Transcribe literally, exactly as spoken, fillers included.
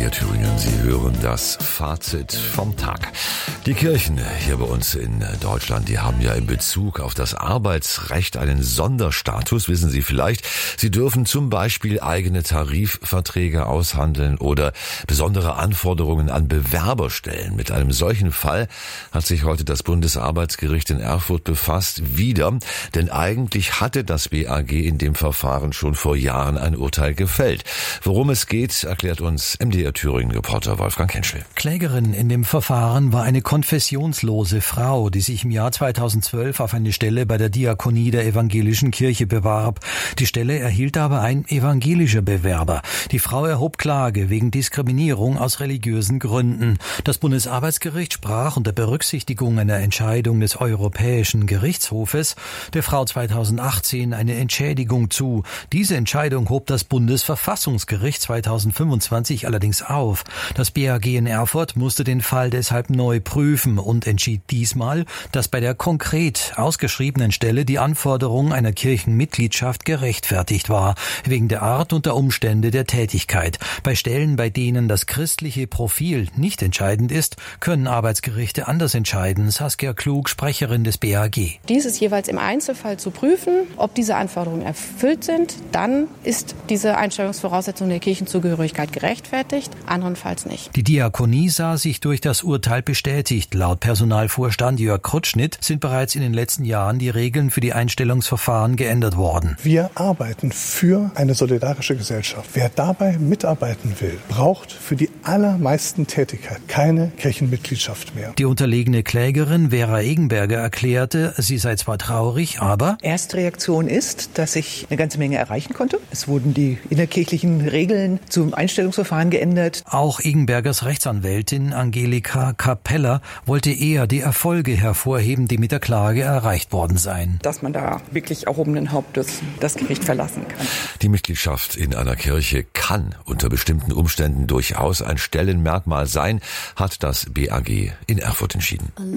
D Thüringen. Sie hören das Fazit vom Tag. Die Kirchen hier bei uns in Deutschland, die haben ja in Bezug auf das Arbeitsrecht einen Sonderstatus, wissen Sie vielleicht. Sie dürfen zum Beispiel eigene Tarifverträge aushandeln oder besondere Anforderungen an Bewerber stellen. Mit einem solchen Fall hat sich heute das Bundesarbeitsgericht in Erfurt befasst, wieder, denn eigentlich hatte das B A G in dem Verfahren schon vor Jahren ein Urteil gefällt. Worum es geht, erklärt uns M D R Thüringen-Reporter Wolfgang Henschel. Klägerin in dem Verfahren war eine konfessionslose Frau, die sich im Jahr zweitausendzwölf auf eine Stelle bei der Diakonie der evangelischen Kirche bewarb. Die Stelle erhielt aber ein evangelischer Bewerber. Die Frau erhob Klage wegen Diskriminierung aus religiösen Gründen. Das Bundesarbeitsgericht sprach unter Berücksichtigung einer Entscheidung des Europäischen Gerichtshofes der Frau zweitausendachtzehn eine Entschädigung zu. Diese Entscheidung hob das Bundesverfassungsgericht zweitausendfünfundzwanzig allerdings auf. Das B A G in Erfurt musste den Fall deshalb neu prüfen und entschied diesmal, dass bei der konkret ausgeschriebenen Stelle die Anforderung einer Kirchenmitgliedschaft gerechtfertigt war, wegen der Art und der Umstände der Tätigkeit. Bei Stellen, bei denen das christliche Profil nicht entscheidend ist, können Arbeitsgerichte anders entscheiden. Saskia Klug, Sprecherin des B A G. Dies ist jeweils im Einzelfall zu prüfen, ob diese Anforderungen erfüllt sind. Dann ist diese Einstellungsvoraussetzung der Kirchenzugehörigkeit gerechtfertigt, andernfalls nicht. Die Diakonie sah sich durch das Urteil bestätigt. Laut Personalvorstand Jörg Krutschnitt sind bereits in den letzten Jahren die Regeln für die Einstellungsverfahren geändert worden. Wir arbeiten für eine solidarische Gesellschaft. Wer dabei mitarbeiten will, braucht für die allermeisten Tätigkeiten keine Kirchenmitgliedschaft mehr. Die unterlegene Klägerin Vera Egenberger erklärte, sie sei zwar traurig, aber Erstreaktion ist, dass ich eine ganze Menge erreichen konnte. Es wurden die innerkirchlichen Regeln zum Einstellungsverfahren geändert. Auch Egenbergers Rechtsanwältin Angelika Kappeller wollte eher die Erfolge hervorheben, die mit der Klage erreicht worden seien. Dass man da wirklich erhobenen Hauptes das Gericht verlassen kann. Die Mitgliedschaft in einer Kirche kann unter bestimmten Umständen durchaus ein Stellenmerkmal sein, hat das B A G in Erfurt entschieden.